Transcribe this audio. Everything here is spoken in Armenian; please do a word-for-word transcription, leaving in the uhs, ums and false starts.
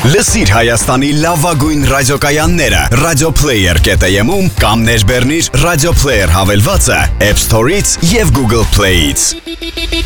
Լսիր Հայաստանի լավագույն ռադիոկայանները Radioplayer կետ am-ում կամ ներբեռնիր Radioplayer հավելվածը App Store-ից եւ Google Play-ից։